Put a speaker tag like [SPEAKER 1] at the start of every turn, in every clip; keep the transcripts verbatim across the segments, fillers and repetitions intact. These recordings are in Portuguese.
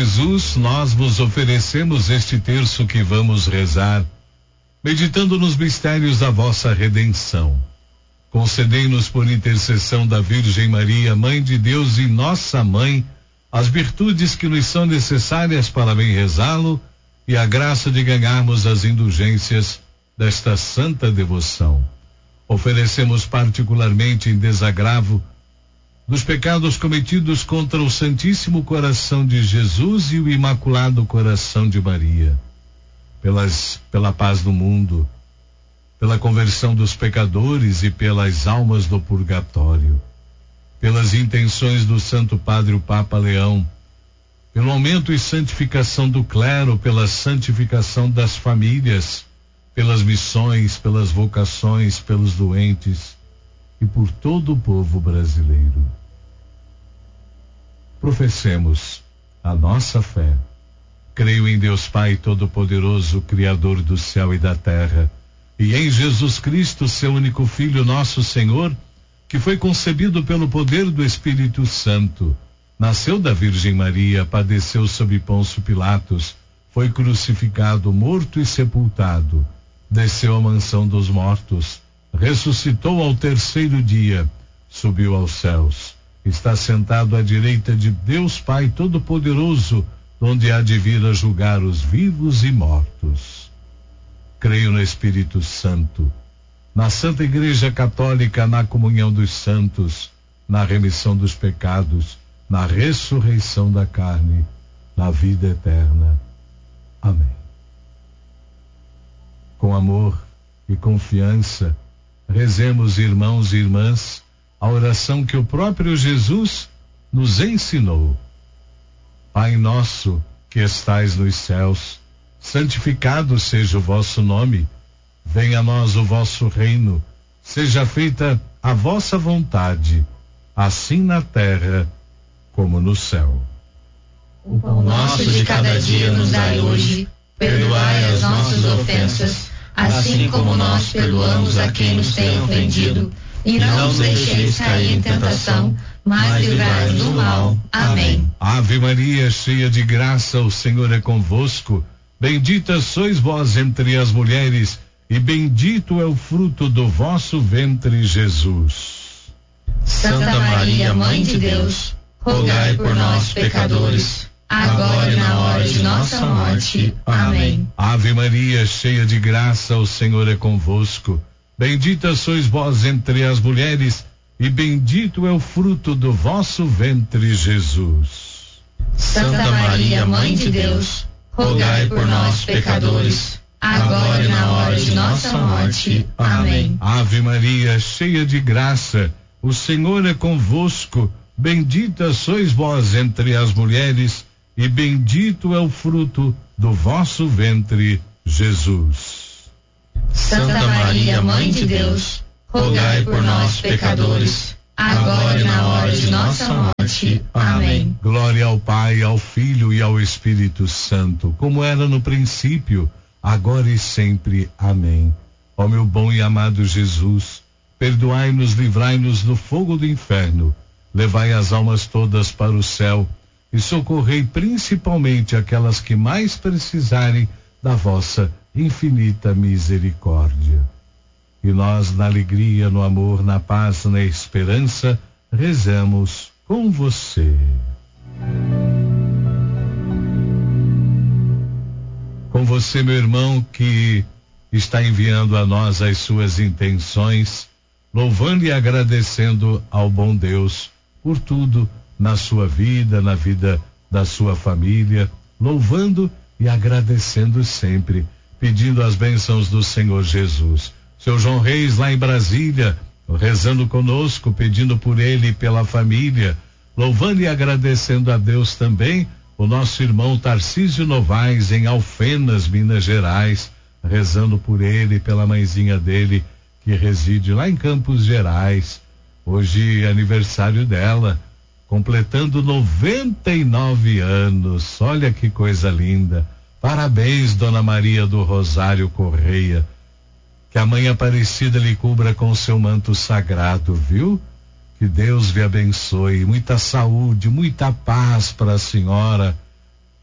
[SPEAKER 1] Jesus, nós vos oferecemos este terço que vamos rezar, meditando nos mistérios da vossa redenção. Concedei-nos, por intercessão da Virgem Maria, Mãe de Deus e nossa Mãe, as virtudes que nos são necessárias para bem rezá-lo e a graça de ganharmos as indulgências desta santa devoção. Oferecemos particularmente em desagravo dos pecados cometidos contra o Santíssimo Coração de Jesus e o Imaculado Coração de Maria, pelas, pela paz do mundo, pela conversão dos pecadores e pelas almas do purgatório, pelas intenções do Santo Padre o Papa Leão, pelo aumento e santificação do clero, pela santificação das famílias, pelas missões, pelas vocações, pelos doentes e por todo o povo brasileiro. Professemos a nossa fé. Creio em Deus Pai Todo-Poderoso, Criador do céu e da terra, e em Jesus Cristo, seu único Filho, nosso Senhor, que foi concebido pelo poder do Espírito Santo, nasceu da Virgem Maria, padeceu sob Pôncio Pilatos, foi crucificado, morto e sepultado, desceu à mansão dos mortos, ressuscitou ao terceiro dia, subiu aos céus, está sentado à direita de Deus Pai Todo-Poderoso, onde há de vir a julgar os vivos e mortos. Creio no Espírito Santo, na Santa Igreja Católica, na comunhão dos santos, na remissão dos pecados, na ressurreição da carne, na vida eterna. Amém. Com amor e confiança, rezemos, irmãos e irmãs, a oração que o próprio Jesus nos ensinou. Pai nosso que estais nos céus, santificado seja o vosso nome, venha a nós o vosso reino, seja feita a vossa vontade, assim na terra como no céu.
[SPEAKER 2] O pão nosso de cada dia nos dai hoje, perdoai as nossas ofensas, assim como nós perdoamos a quem nos tem ofendido, e não nos deixeis cair em tentação, mas livrai-nos do mal. Amém.
[SPEAKER 1] Ave Maria, cheia de graça, o Senhor é convosco. Bendita sois vós entre as mulheres, e bendito é o fruto do vosso ventre, Jesus.
[SPEAKER 2] Santa Maria, Mãe de Deus, rogai por nós, pecadores, agora e na hora de nossa morte. Amém.
[SPEAKER 1] Ave Maria, cheia de graça, o Senhor é convosco. Bendita sois vós entre as mulheres, e bendito é o fruto do vosso ventre, Jesus.
[SPEAKER 2] Santa Maria, Mãe de Deus, rogai por nós, pecadores, agora e na hora de nossa morte. Amém.
[SPEAKER 1] Ave Maria, cheia de graça, o Senhor é convosco. Bendita sois vós entre as mulheres, e bendito é o fruto do vosso ventre, Jesus.
[SPEAKER 2] Santa Maria, Mãe de Deus, rogai por nós, pecadores, agora e na hora de nossa morte. Amém.
[SPEAKER 1] Glória ao Pai, ao Filho e ao Espírito Santo, como era no princípio, agora e sempre. Amém. Ó meu bom e amado Jesus, perdoai-nos, livrai-nos do fogo do inferno, levai as almas todas para o céu e socorrei principalmente aquelas que mais precisarem da vossa infinita misericórdia. E nós, na alegria, no amor, na paz, na esperança, rezamos com você. Com você, meu irmão, que está enviando a nós as suas intenções, louvando e agradecendo ao bom Deus por tudo na sua vida, na vida da sua família, louvando e agradecendo sempre, pedindo as bênçãos do Senhor Jesus. Seu João Reis, lá em Brasília, rezando conosco, pedindo por ele e pela família, louvando e agradecendo a Deus também. O nosso irmão Tarcísio Novaes, em Alfenas, Minas Gerais, rezando por ele e pela mãezinha dele, que reside lá em Campos Gerais. Hoje é aniversário dela, completando noventa e nove anos. Olha que coisa linda. Parabéns, Dona Maria do Rosário Correia. Que a Mãe Aparecida lhe cubra com seu manto sagrado, viu? Que Deus lhe abençoe. Muita saúde, muita paz para a senhora.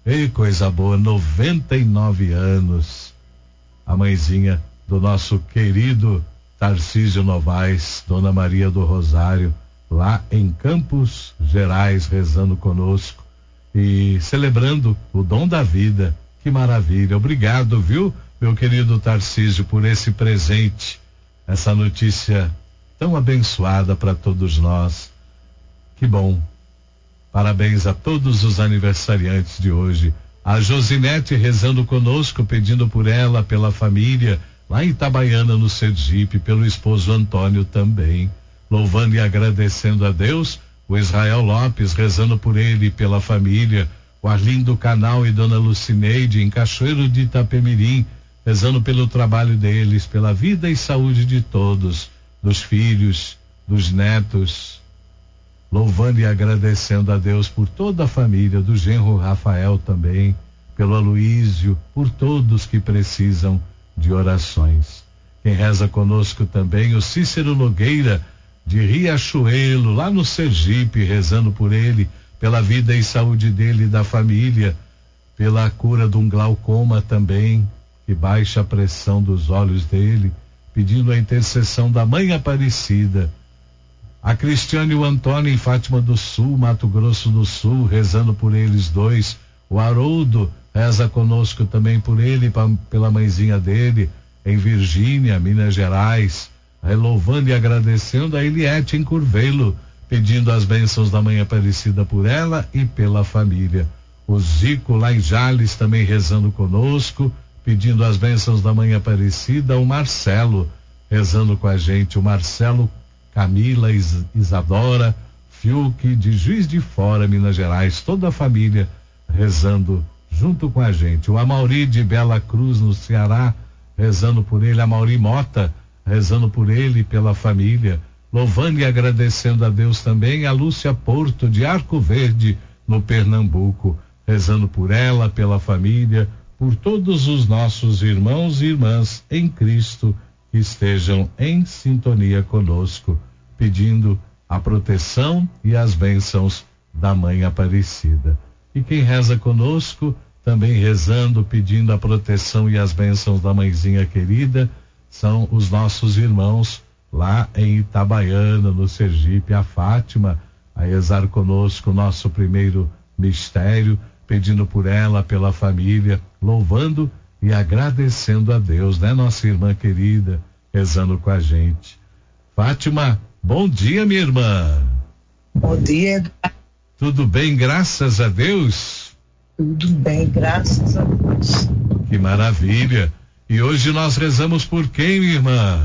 [SPEAKER 1] Ei, coisa boa, noventa e nove anos. A mãezinha do nosso querido Tarcísio Novaes, Dona Maria do Rosário, lá em Campos Gerais, rezando conosco e celebrando o dom da vida. Que maravilha. Obrigado, viu, meu querido Tarcísio, por esse presente, essa notícia tão abençoada para todos nós. Que bom. Parabéns a todos os aniversariantes de hoje. A Josinete rezando conosco, pedindo por ela, pela família, lá em Itabaiana, no Sergipe, pelo esposo Antônio também. Louvando e agradecendo a Deus. O Israel Lopes rezando por ele e pela família. O Arlindo Canal e Dona Lucineide em Cachoeiro de Itapemirim, rezando pelo trabalho deles, pela vida e saúde de todos, dos filhos, dos netos. Louvando e agradecendo a Deus por toda a família, do genro Rafael também, pelo Aloísio, por todos que precisam de orações. Quem reza conosco também, o Cícero Nogueira, de Riachuelo, lá no Sergipe, rezando por ele, pela vida e saúde dele e da família, pela cura de um glaucoma também, que baixa a pressão dos olhos dele, pedindo a intercessão da Mãe Aparecida. A Cristiane e o Antônio em Fátima do Sul, Mato Grosso do Sul, rezando por eles dois. O Haroldo reza conosco também por ele, pra, pela mãezinha dele, em Virgínia, Minas Gerais, louvando e agradecendo a Eliette em Curvelo, pedindo as bênçãos da Mãe Aparecida por ela e pela família. O Zico lá em Jales também rezando conosco, pedindo as bênçãos da Mãe Aparecida. O Marcelo rezando com a gente, o Marcelo, Camila, Is, Isadora, Fiuk de Juiz de Fora, Minas Gerais, toda a família rezando junto com a gente. O Amauri de Bela Cruz, no Ceará, rezando por ele. A Mauri Mota rezando por ele e pela família. Louvando e agradecendo a Deus também. A Lúcia Porto de Arco Verde, no Pernambuco, rezando por ela, pela família, por todos os nossos irmãos e irmãs em Cristo que estejam em sintonia conosco, pedindo a proteção e as bênçãos da Mãe Aparecida. E quem reza conosco, também rezando, pedindo a proteção e as bênçãos da mãezinha querida, são os nossos irmãos lá em Itabaiana, no Sergipe, a Fátima, a rezar conosco o nosso primeiro mistério, pedindo por ela, pela família, louvando e agradecendo a Deus, né, nossa irmã querida, rezando com a gente. Fátima, bom dia, minha irmã.
[SPEAKER 3] Bom dia.
[SPEAKER 1] Tudo bem, graças a Deus?
[SPEAKER 3] Tudo bem, graças a Deus.
[SPEAKER 1] Que maravilha. E hoje nós rezamos por quem, minha irmã?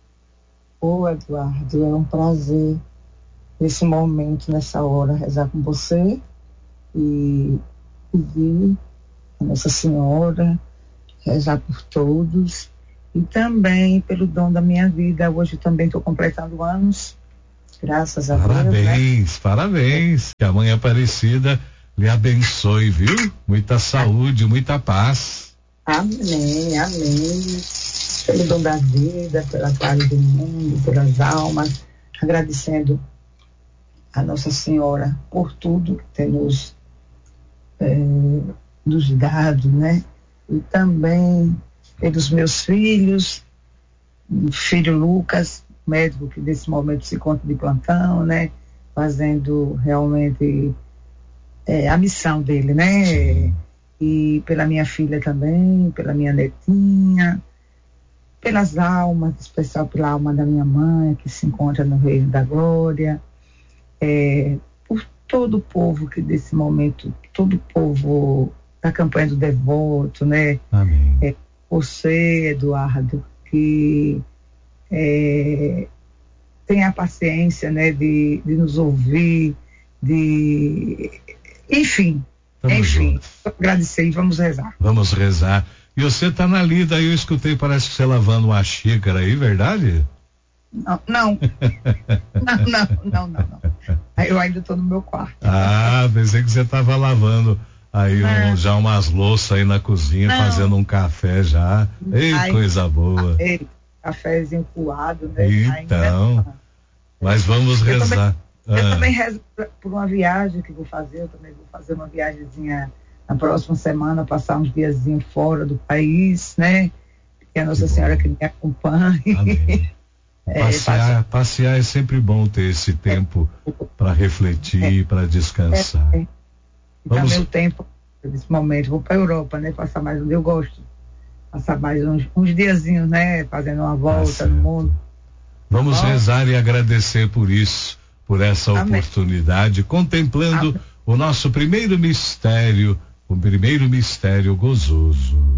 [SPEAKER 3] Ô, Eduardo, é um prazer nesse momento, nessa hora, rezar com você e pedir a Nossa Senhora, rezar por todos e também pelo dom da minha vida. Hoje também estou completando anos, graças a Deus.
[SPEAKER 1] Parabéns, né? Parabéns. Que a Mãe Aparecida lhe abençoe, viu? Muita saúde, muita paz.
[SPEAKER 3] Amém, amém. Pelo dom da vida, pela paz do mundo, pelas almas, agradecendo a Nossa Senhora por tudo que tem nos, é, nos dado, né? E também pelos meus filhos, o filho Lucas, médico que nesse momento se encontra de plantão, né? Fazendo realmente é, a missão dele, né? E pela minha filha também, pela minha netinha, pelas almas, em especial pela alma da minha mãe, que se encontra no Reino da Glória, é, por todo o povo que desse momento, todo o povo da campanha do Devoto, né?
[SPEAKER 1] Amém.
[SPEAKER 3] É, você, Eduardo, que é, tem a paciência, né, de, de nos ouvir, de, enfim,
[SPEAKER 1] Tamo
[SPEAKER 3] enfim,
[SPEAKER 1] junto.
[SPEAKER 3] agradecer e vamos rezar.
[SPEAKER 1] Vamos rezar. E você tá na lida aí, eu escutei, parece que você lavando uma xícara aí, verdade?
[SPEAKER 3] Não, não, não, não, não, não, não. Eu ainda tô no meu quarto.
[SPEAKER 1] Ah, pensei que você tava lavando aí um, já umas louças aí na cozinha, não. Fazendo um café já. Ei, ai, coisa boa.
[SPEAKER 3] Ei, cafézinho coado, né?
[SPEAKER 1] Então, ainda... mas vamos
[SPEAKER 3] eu
[SPEAKER 1] rezar.
[SPEAKER 3] Também,
[SPEAKER 1] ah.
[SPEAKER 3] Eu também rezo por uma viagem que vou fazer, eu também vou fazer uma viagemzinha na próxima semana passar uns diazinhos fora do país, né? Que a Nossa
[SPEAKER 1] Que
[SPEAKER 3] Senhora
[SPEAKER 1] bom.
[SPEAKER 3] que me acompanhe.
[SPEAKER 1] Amém.
[SPEAKER 3] É,
[SPEAKER 1] Passear, passear é sempre bom ter esse tempo para refletir, para descansar.
[SPEAKER 3] É, é.
[SPEAKER 1] Vamos-
[SPEAKER 3] Também o tempo, nesse momento, vou para a Europa, né? Passar mais onde eu gosto. Passar mais uns, uns diazinhos, né? Fazendo uma volta
[SPEAKER 1] certo.
[SPEAKER 3] no mundo.
[SPEAKER 1] Vamos
[SPEAKER 3] Bom.
[SPEAKER 1] rezar e agradecer por isso, por essa
[SPEAKER 3] Amém.
[SPEAKER 1] oportunidade, contemplando
[SPEAKER 3] Amém.
[SPEAKER 1] o nosso primeiro mistério, o primeiro mistério gozoso.